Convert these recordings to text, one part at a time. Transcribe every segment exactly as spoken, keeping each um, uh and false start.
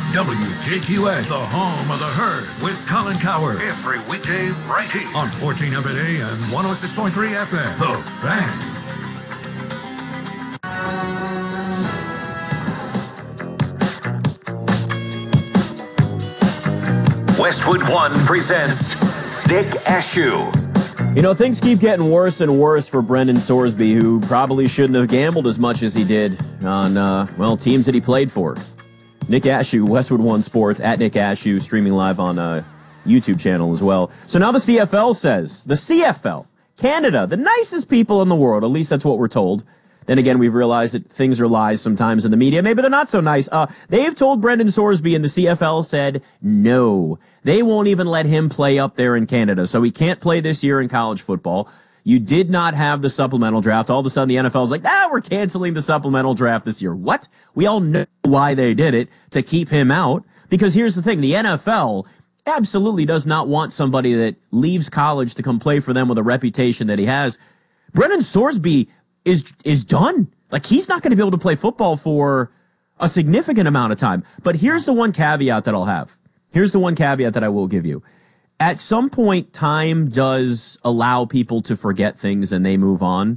W J Q S, the home of the herd, with Colin Cowherd. Every weekday right here on fourteen hundred A M, one oh six point three F M. The Fan. Westwood One presents Nick Ashew. You know, things keep getting worse and worse for Brendan Sorsby, who probably shouldn't have gambled as much as he did on, uh, well, teams that he played for. Nick Ashew, Westwood One Sports, at Nick Ashew, streaming live on a YouTube channel as well. So now the C F L says, the C F L, Canada, the nicest people in the world, at least that's what we're told. Then again, we've realized that things are lies sometimes in the media. Maybe they're not so nice. Uh, they've told Brendan Sorsby, and the C F L said no. They won't even let him play up there in Canada. So he can't play this year in college football. You did not have the supplemental draft. All of a sudden, the N F L is like, ah, we're canceling the supplemental draft this year. What? We all know why they did it, to keep him out. Because here's the thing, the N F L absolutely does not want somebody that leaves college to come play for them with a reputation that he has. Brendan Sorsby is is done. Like, he's not going to be able to play football for a significant amount of time. But here's the one caveat that I'll have. Here's the one caveat that I will give you. At some point, time does allow people to forget things and they move on.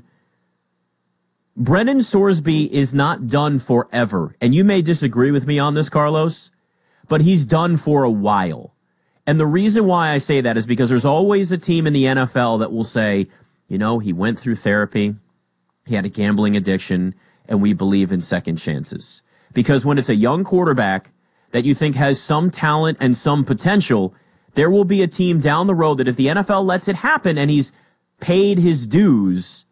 Brendan Sorsby is not done forever. And you may disagree with me on this, Carlos, but he's done for a while. And the reason why I say that is because there's always a team in the N F L that will say, you know, he went through therapy. He had a gambling addiction, and we believe in second chances. Because when it's a young quarterback that you think has some talent and some potential, there will be a team down the road that if the N F L lets it happen and he's paid his dues,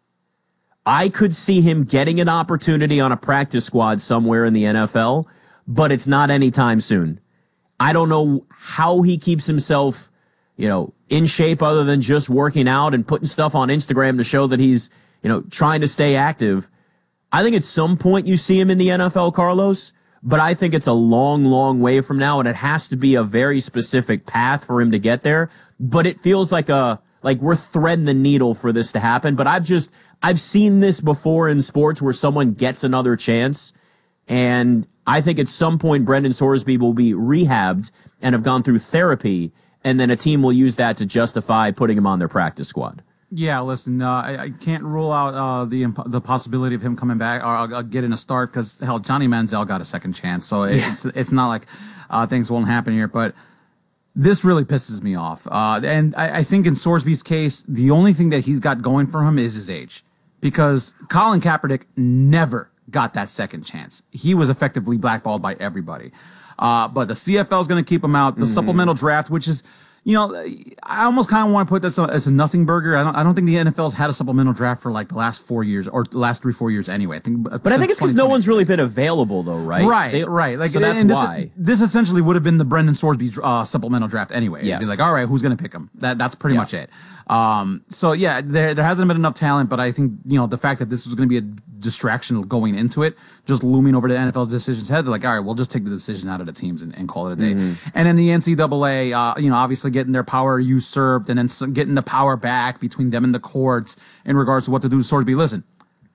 I could see him getting an opportunity on a practice squad somewhere in the N F L, but it's not anytime soon. I don't know how he keeps himself, you know, in shape other than just working out and putting stuff on Instagram to show that he's, you know, trying to stay active. I think at some point you see him in the N F L, Carlos, but I think it's a long, long way from now, and it has to be a very specific path for him to get there. But it feels like a like we're threading the needle for this to happen. But I've just I've seen this before in sports where someone gets another chance, and I think at some point Brendan Sorsby will be rehabbed and have gone through therapy, and then a team will use that to justify putting him on their practice squad. Yeah, listen, uh, I, I can't rule out uh, the imp- the possibility of him coming back or uh, getting a start because, hell, Johnny Manziel got a second chance. So Yeah. it's it's not like uh, things won't happen here. But this really pisses me off. Uh, and I, I think in Sorsby's case, the only thing that he's got going for him is his age. Because Colin Kaepernick never got that second chance. He was effectively blackballed by everybody. Uh, but the C F L is going to keep him out. The mm-hmm. supplemental draft, which is... You know, I almost kind of want to put this as a nothing burger. I don't. I don't think the N F L's had a supplemental draft for like the last four years or the last three, four years anyway. I think, but I think it's because no one's really been available, though, right? Right, they, right. Like, so that's and this, why this essentially would have been the Brendan Sorsby uh, supplemental draft anyway. Yes. It'd be like, all right, who's going to pick him? That that's pretty yeah. much it. Um, so yeah, there there hasn't been enough talent, but I think you know the fact that this was going to be a distraction going into it, just looming over the N F L's decision's head. They're like, all right, we'll just take the decision out of the teams and, and call it a day. Mm-hmm. And then the N C double A, uh, you know, obviously getting their power usurped and then some, getting the power back between them and the courts in regards to what to do to Sorsby. Listen,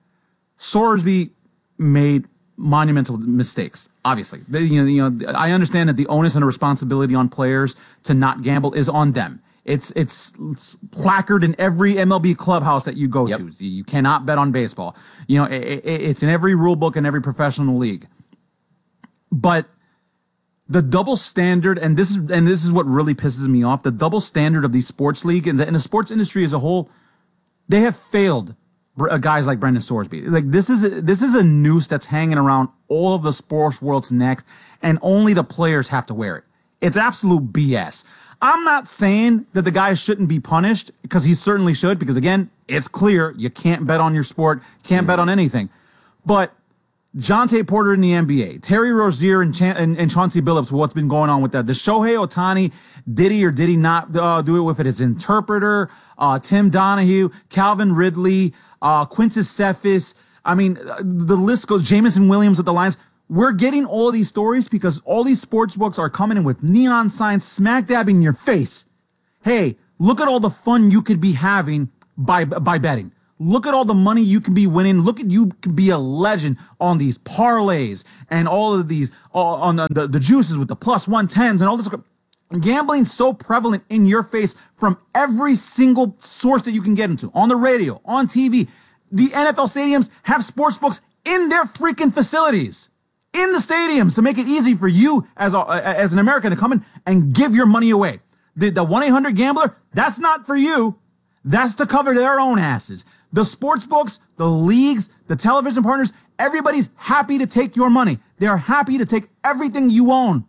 Sorsby made monumental mistakes. Obviously, they, you know, you know, I understand that the onus and the responsibility on players to not gamble is on them. It's, it's it's placarded in every M L B clubhouse that you go yep. to. You cannot bet on baseball. You know, it, it, it's in every rule book in every professional league. But the double standard, and this is and this is what really pisses me off, the double standard of the sports league and the, and the sports industry as a whole, they have failed guys like Brendan Sorsby. Like this is a, this is a noose that's hanging around all of the sports world's neck, and only the players have to wear it. It's absolute B S. I'm not saying that the guy shouldn't be punished, because he certainly should, because again, it's clear you can't bet on your sport, can't mm-hmm. bet on anything. But Jonte Porter in the N B A, Terry Rozier and, Chan- and, and Chauncey Billups, what's been going on with that? The Shohei Ohtani, did he or did he not uh, do it with it? His interpreter, uh, Tim Donahue, Calvin Ridley, uh, Quintus Cephas. I mean, the list goes. Jameson Williams with the Lions. We're getting all these stories because all these sports books are coming in with neon signs smack dabbing in your face. Hey, look at all the fun you could be having by by betting. Look at all the money you can be winning. Look at you can be a legend on these parlays and all of these, all on the, the, the juices with the plus one tens and all this. Gambling so prevalent in your face from every single source that you can get into, on the radio, on T V. The N F L stadiums have sports books in their freaking facilities, in the stadiums, to make it easy for you as a, as an American to come in and give your money away. The, the one eight hundred gambler, that's not for you. That's to cover their own asses. The sports books, the leagues, the television partners, everybody's happy to take your money. They're happy to take everything you own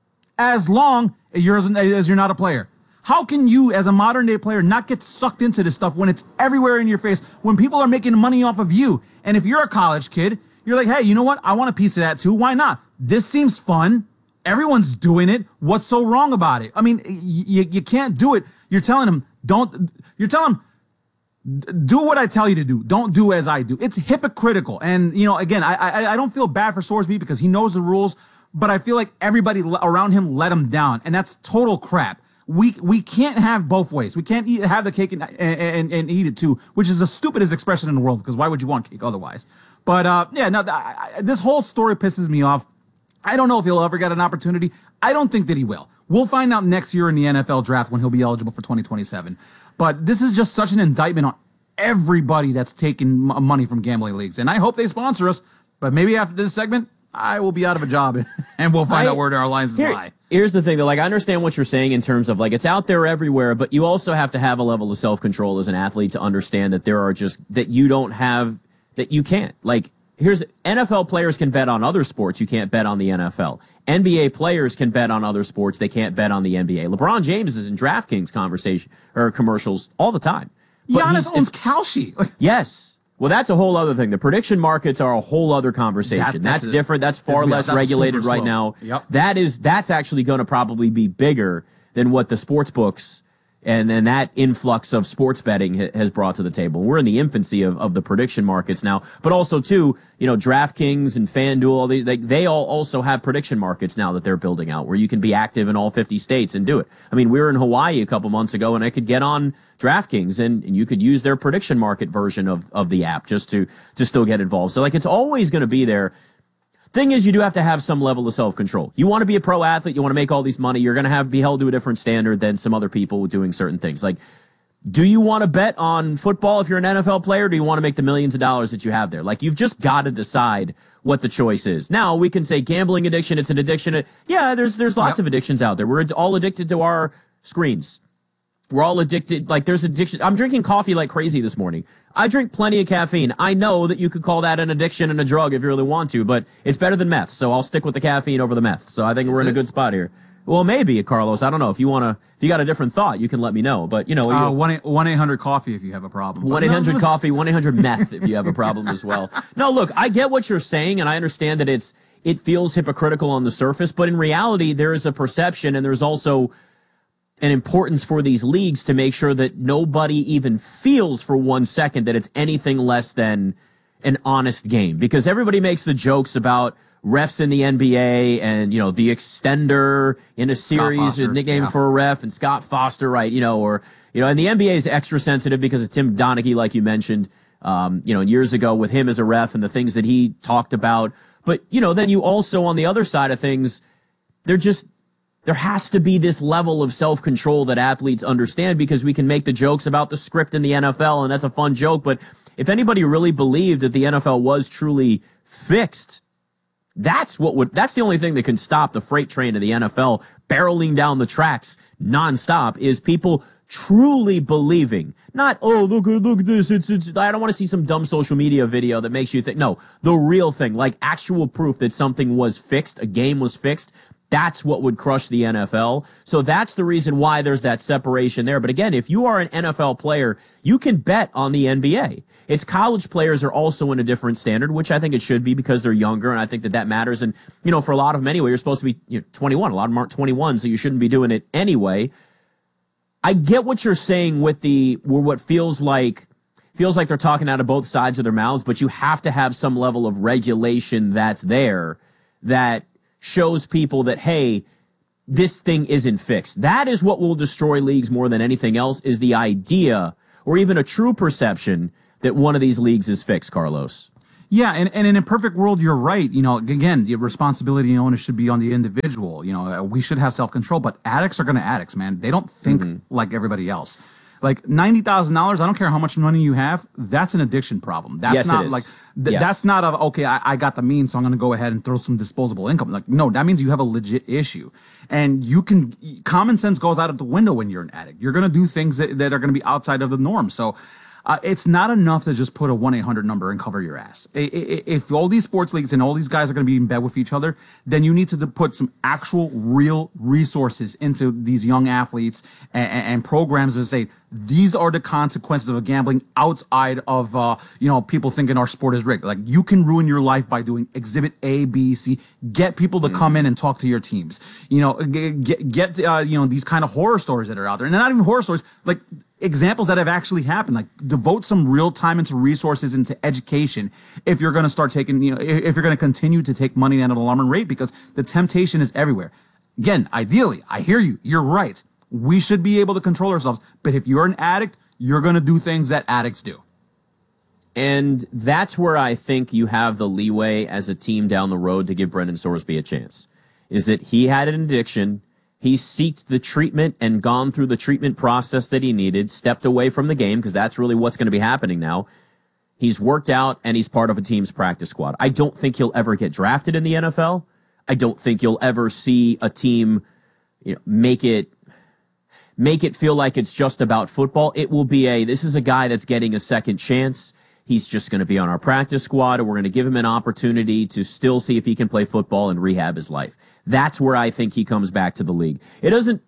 as long as you're, as you're not a player. How can you, as a modern day player, not get sucked into this stuff when it's everywhere in your face, when people are making money off of you? And if you're a college kid, you're like, hey, you know what? I want a piece of that too. Why not? This seems fun. Everyone's doing it. What's so wrong about it? I mean, you, you can't do it. You're telling them, don't, you're telling them, do what I tell you to do. Don't do as I do. It's hypocritical. And, you know, again, I, I, I don't feel bad for Sorsby because he knows the rules, but I feel like everybody around him let him down. And that's total crap. We we can't have both ways. We can't eat, have the cake and, and, and eat it too, which is the stupidest expression in the world, because why would you want cake otherwise? But, uh, yeah, no, I, I, this whole story pisses me off. I don't know if he'll ever get an opportunity. I don't think that he will. We'll find out next year in the N F L draft when he'll be eligible for twenty twenty-seven. But this is just such an indictment on everybody that's taking money from gambling leagues. And I hope they sponsor us, but maybe after this segment, I will be out of a job and we'll find I, out where our lines here, lie. Here's the thing, though. Like, I understand what you're saying in terms of, like, it's out there everywhere, but you also have to have a level of self-control as an athlete to understand that there are just, that you don't have, that you can't. Like, here's, N F L players can bet on other sports. You can't bet on the N F L. N B A players can bet on other sports. They can't bet on the N B A. LeBron James is in DraftKings conversation or commercials all the time. But Giannis owns Kalshi. Yes. Well, that's a whole other thing. The prediction markets are a whole other conversation. That, that's, that's different. That's far that's, less that's regulated right now. Yep. That is, that's actually going to probably be bigger than what the sports books and then that influx of sports betting ha- has brought to the table. We're in the infancy of, of the prediction markets now, but also too, you know, DraftKings and FanDuel, all they, they, they all also have prediction markets now that they're building out where you can be active in all fifty states and do it. I mean, we were in Hawaii a couple months ago and I could get on DraftKings and, and you could use their prediction market version of, of the app just to, to still get involved. So like, it's always going to be there. Thing is, you do have to have some level of self-control. You want to be a pro athlete, you want to make all these money, you're going to have be held to a different standard than some other people doing certain things. Like, do you want to bet on football if you're an N F L player, or do you want to make the millions of dollars that you have there? Like, you've just got to decide what the choice is. Now, we can say gambling addiction, it's an addiction. Yeah, there's there's lots yep. of addictions out there. We're all addicted to our screens. We're all addicted. Like, there's addiction. I'm drinking coffee like crazy this morning. I drink plenty of caffeine. I know that you could call that an addiction and a drug if you really want to, but it's better than meth. So I'll stick with the caffeine over the meth. So I think Is we're in it? a good spot here. Well, maybe, Carlos. I don't know. If you want to, if you got a different thought, you can let me know. But, you know, uh, one eight hundred coffee if you have a problem. one eight hundred coffee, one eight hundred meth if you have a problem as well. No, look, I get what you're saying, and I understand that it's, it feels hypocritical on the surface, but in reality, there is a perception, and there's also an importance for these leagues to make sure that nobody even feels for one second that it's anything less than an honest game. Because everybody makes the jokes about refs in the N B A and, you know, the extender in a series, a nickname yeah. for a ref, and Scott Foster, right? You know, or, you know, and the N B A is extra sensitive because of Tim Donaghy, like you mentioned, um, you know, years ago with him as a ref and the things that he talked about. But, you know, then you also, on the other side of things, they're just, there has to be this level of self-control that athletes understand, because we can make the jokes about the script in the N F L, and that's a fun joke. But if anybody really believed that the N F L was truly fixed, that's what would, that's the only thing that can stop the freight train of the N F L barreling down the tracks nonstop, is people truly believing, not, oh, look, look at this. It's, it's, I don't want to see some dumb social media video that makes you think. No, the real thing, like actual proof that something was fixed, a game was fixed. That's what would crush the N F L. So that's the reason why there's that separation there. But again, if you are an N F L player, you can bet on the N B A. It's college players are also in a different standard, which I think it should be because they're younger, and I think that that matters. And, you know, for a lot of them anyway, you're supposed to be you know, twenty-one. A lot of them aren't twenty-one, so you shouldn't be doing it anyway. I get what you're saying with the, what feels like, feels like they're talking out of both sides of their mouths, but you have to have some level of regulation that's there that shows people that, hey, this thing isn't fixed. That is what will destroy leagues more than anything else, is the idea or even a true perception that one of these leagues is fixed, Carlos. Yeah, and, and in a perfect world, you're right. You know, again, the responsibility and onus should be on the individual. You know, we should have self-control, but addicts are going to addicts, man. They don't think mm-hmm. like everybody else. Like ninety thousand dollars, I don't care how much money you have, that's an addiction problem. That's yes, not like, th- yes. that's not a, okay, I, I got the means, so I'm going to go ahead and throw some disposable income. Like, no, that means you have a legit issue. And you can, common sense goes out of the window when you're an addict. You're going to do things that, that are going to be outside of the norm. So, Uh, it's not enough to just put a one eight hundred number and cover your ass. I, I, if all these sports leagues and all these guys are going to be in bed with each other, then you need to put some actual real resources into these young athletes and, and programs and say, these are the consequences of gambling outside of, uh, you know, people thinking our sport is rigged. Like, you can ruin your life by doing exhibit A, B, C. Get people to mm-hmm. come in and talk to your teams. You know, get, get uh, you know, these kind of horror stories that are out there. And they're not even horror stories, like examples that have actually happened. Like, devote some real time into resources, into education, if you're going to start taking, you know, if you're going to continue to take money at an alarming rate, because the temptation is everywhere. Again, ideally, I hear you. You're right. We should be able to control ourselves. But if you're an addict, you're going to do things that addicts do. And that's where I think you have the leeway as a team down the road to give Brendan Sorsby a chance, is that he had an addiction. He sought the treatment and gone through the treatment process that he needed, stepped away from the game, because that's really what's going to be happening now. He's worked out, and he's part of a team's practice squad. I don't think he'll ever get drafted in the N F L. I don't think you'll ever see a team, you know, make it make it feel like it's just about football. It will be a, this is a guy that's getting a second chance. He's just going to be on our practice squad, and we're going to give him an opportunity to still see if he can play football and rehab his life. That's where I think he comes back to the league. It doesn't,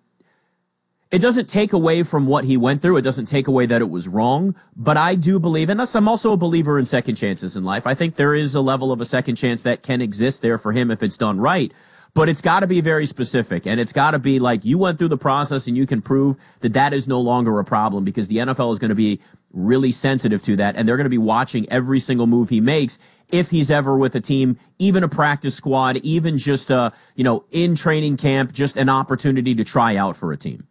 it doesn't take away from what he went through. It doesn't take away that it was wrong, but I do believe, and I'm also a believer in second chances in life. I think there is a level of a second chance that can exist there for him if it's done right. But it's got to be very specific, and it's got to be like you went through the process and you can prove that that is no longer a problem, because the N F L is going to be really sensitive to that, and they're going to be watching every single move he makes if he's ever with a team, even a practice squad, even just, uh, you know, in training camp, just an opportunity to try out for a team.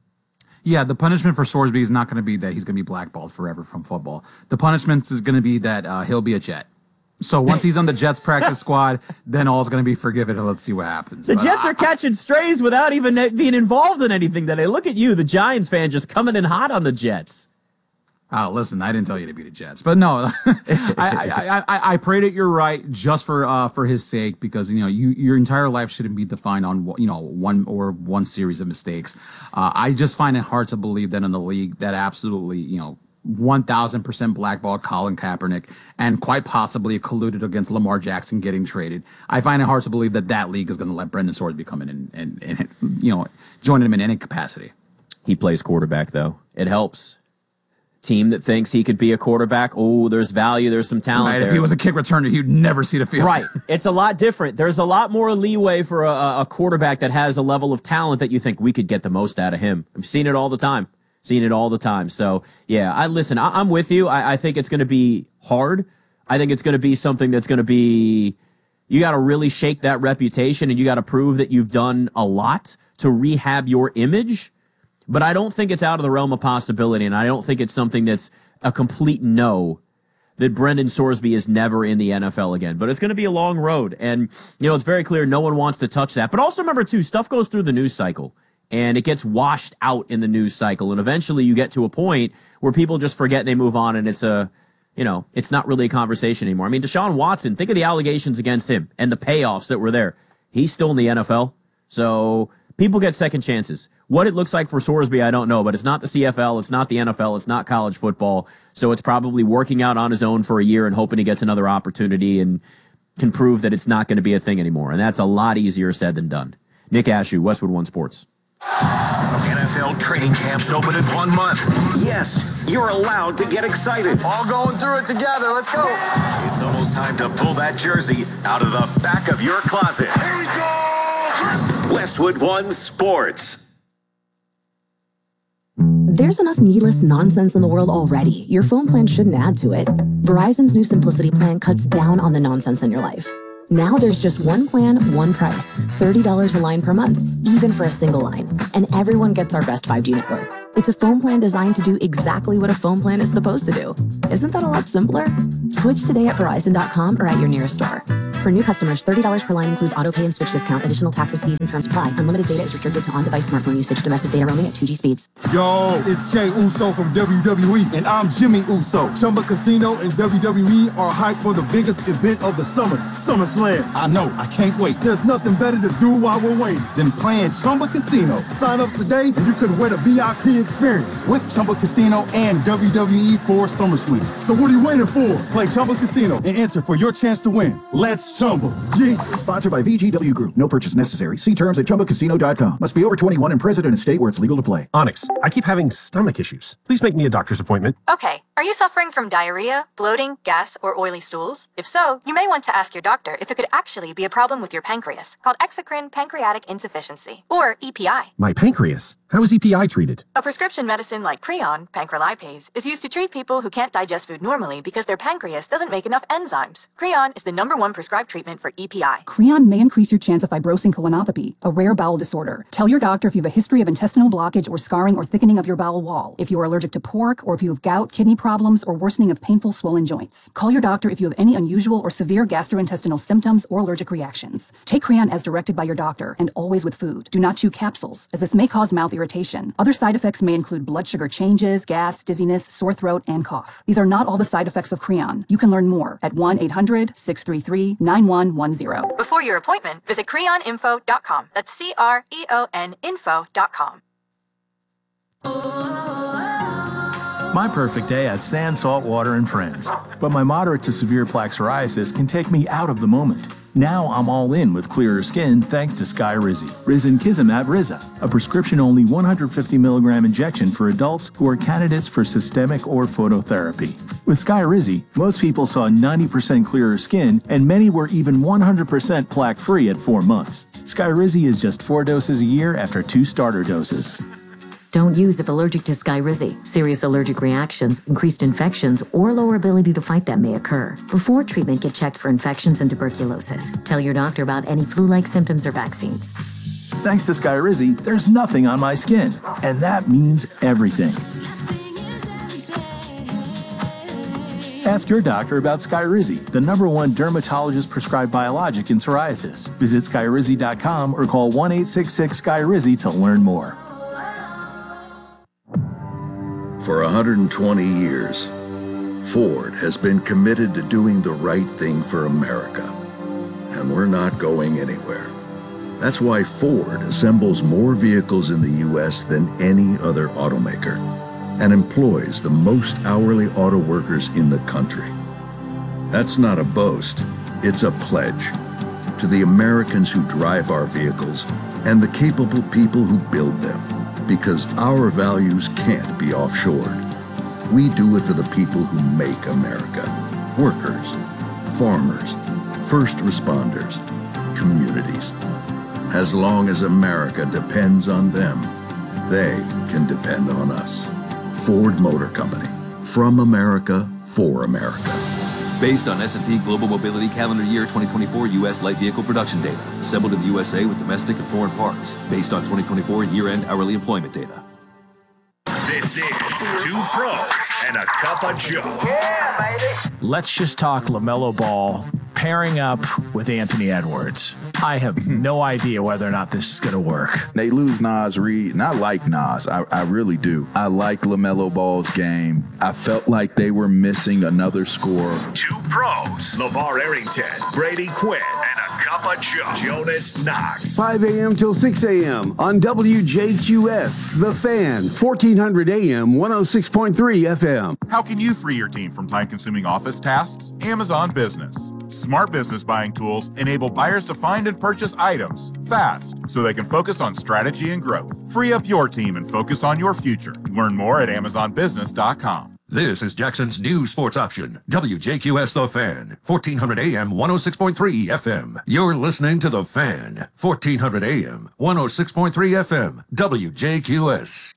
Yeah, the punishment for Sorsby is not going to be that he's going to be blackballed forever from football. The punishment is going to be that uh, he'll be a Jet. So once he's on the Jets practice squad, then all's going to be forgiven, and let's see what happens. The but Jets I, are catching strays without even being involved in anything today. Look at you, the Giants fan, just coming in hot on the Jets. Oh, listen, I didn't tell you to be the Jets, but no, I, I, I, I pray that you're right, just for uh, for his sake, because you know you your entire life shouldn't be defined on you know one or one series of mistakes. Uh, I just find it hard to believe that in the league that absolutely you know. one thousand percent blackballed Colin Kaepernick and quite possibly colluded against Lamar Jackson getting traded. I find it hard to believe that that league is going to let Brendan Sorsby come in and, and, and, you know, join him in any capacity. He plays quarterback, though. It helps. Team that thinks he could be a quarterback, oh, there's value, there's some talent right, there. If he was a kick returner, he'd never see the field. Right. It's a lot different. There's a lot more leeway for a, a quarterback that has a level of talent that you think we could get the most out of him. I've seen it all the time. Seen it all the time. So, yeah, I listen, I, I'm with you. I, I think it's going to be hard. I think it's going to be something that's going to be, you got to really shake that reputation, and you got to prove that you've done a lot to rehab your image. But I don't think it's out of the realm of possibility, and I don't think it's something that's a complete no, that Brendan Sorsby is never in the N F L again. But it's going to be a long road, and, you know, it's very clear no one wants to touch that. But also remember, too, stuff goes through the news cycle. And it gets washed out in the news cycle. And eventually you get to a point where people just forget and they move on, and it's a, you know, it's not really a conversation anymore. I mean, Deshaun Watson, think of the allegations against him and the payoffs that were there. He's still in the N F L. So people get second chances. What it looks like for Sorsby, I don't know, but it's not the C F L. It's not the N F L. It's not college football. So it's probably working out on his own for a year and hoping he gets another opportunity and can prove that it's not going to be a thing anymore. And that's a lot easier said than done. Nick Ashew, Westwood One Sports. N F L training camps open in one month. Yes, you're allowed to get excited. All going through it together. Let's go. It's almost time to pull that jersey out of the back of your closet. Here we go. Westwood One Sports. There's enough needless nonsense in the world already. Your phone plan shouldn't add to it. Verizon's new Simplicity plan cuts down on the nonsense in your life. Now there's just one plan, one price, thirty dollars a line per month, even for a single line. And everyone gets our best five G network. It's a phone plan designed to do exactly what a phone plan is supposed to do. Isn't that a lot simpler? Switch today at Verizon dot com or at your nearest store. For new customers, thirty dollars per line includes auto pay and switch discount. Additional taxes, fees, and terms apply. Unlimited data is restricted to on-device smartphone usage. Domestic data roaming at two G speeds. Yo, it's Jay Uso from W W E, and I'm Jimmy Uso. Chumba Casino and W W E are hyped for the biggest event of the summer, SummerSlam. I know, I can't wait. There's nothing better to do while we're waiting than playing Chumba Casino. Sign up today and you could win a V I P experience with Chumba Casino and W W E for SummerSlam. So what are you waiting for? Play Chumba Casino and enter for your chance to win. Let's Chumba. Yeah. Sponsored by V G W Group. No purchase necessary. See terms at chumba casino dot com. Must be over twenty-one and present in a state where it's legal to play. Onyx, I keep having stomach issues. Please make me a doctor's appointment. Okay. Are you suffering from diarrhea, bloating, gas, or oily stools? If so, you may want to ask your doctor if it could actually be a problem with your pancreas, called exocrine pancreatic insufficiency, or E P I. My pancreas? How is E P I treated? A prescription medicine like Creon, pancrelipase, is used to treat people who can't digest food normally because their pancreas doesn't make enough enzymes. Creon is the number one prescribed treatment for E P I. Creon may increase your chance of fibrosing colonopathy, a rare bowel disorder. Tell your doctor if you have a history of intestinal blockage or scarring or thickening of your bowel wall, if you are allergic to pork, or if you have gout, kidney problems, or worsening of painful swollen joints. Call your doctor if you have any unusual or severe gastrointestinal symptoms or allergic reactions. Take Creon as directed by your doctor, and always with food. Do not chew capsules, as this may cause mouth irritation. Other side effects may include blood sugar changes, gas, dizziness, sore throat, and cough. These are not all the side effects of Creon. You can learn more at one eight hundred, six three three, nine one one zero. Before your appointment, visit creon info dot com. That's C R E O N info dot com. My perfect day has sand, salt, water, and friends. But my moderate to severe plaque psoriasis can take me out of the moment. Now I'm all in with clearer skin thanks to Skyrizi. Risankizumab Riza, a prescription-only one hundred fifty milligram injection for adults who are candidates for systemic or phototherapy. With Skyrizi, most people saw ninety percent clearer skin, and many were even one hundred percent plaque-free at four months. Skyrizi is just four doses a year after two starter doses. Don't use if allergic to Skyrizi. Serious allergic reactions, increased infections, or lower ability to fight them may occur. Before treatment, get checked for infections and tuberculosis. Tell your doctor about any flu-like symptoms or vaccines. Thanks to Skyrizi, there's nothing on my skin, and that means everything. Ask your doctor about Skyrizi, the number one dermatologist-prescribed biologic in psoriasis. Visit skyrizi dot com or call one eight six six Skyrizi to learn more. For one hundred twenty years, Ford has been committed to doing the right thing for America. And we're not going anywhere. That's why Ford assembles more vehicles in the U S than any other automaker and employs the most hourly auto workers in the country. That's not a boast, it's a pledge to the Americans who drive our vehicles and the capable people who build them. Because our values can't be offshored. We do it for the people who make America. Workers, farmers, first responders, communities. As long as America depends on them, they can depend on us. Ford Motor Company. From America, for America. Based on S and P Global Mobility Calendar Year twenty twenty-four U S light vehicle production data. Assembled in the U S A with domestic and foreign parts. Based on twenty twenty-four year-end hourly employment data. This is Two Pros and a Cup of Joe. Yeah, baby. Let's just talk LaMelo Ball pairing up with Anthony Edwards. I have no idea whether or not this is going to work. They lose Nas Reed, and I like Nas. I, I really do. I like LaMelo Ball's game. I felt like they were missing another scorer. Two Pros, LeVar Arrington, Brady Quinn, and a Cup of Joe, Jonas Knox. five a.m. till six a.m. on W J Q S, The Fan, fourteen hundred A M, one oh six point three F M. How can you free your team from time-consuming office tasks? Amazon Business. Smart business buying tools enable buyers to find and purchase items fast so they can focus on strategy and growth. Free up your team and focus on your future. Learn more at amazon business dot com. This is Jackson's new sports option, W J Q S The Fan, fourteen hundred A M, one oh six point three F M. You're listening to The Fan, fourteen hundred A M, one oh six point three F M, W J Q S.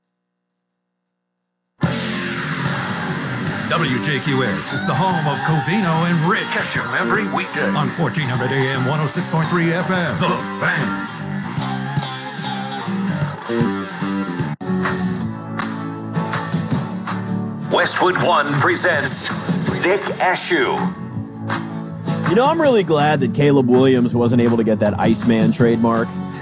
W J Q S is the home of Covino and Rich. Catch him every weekday on fourteen hundred A M, one oh six point three F M. The Fan. Westwood One presents Nick Ashew. You know, I'm really glad that Caleb Williams wasn't able to get that Iceman trademark.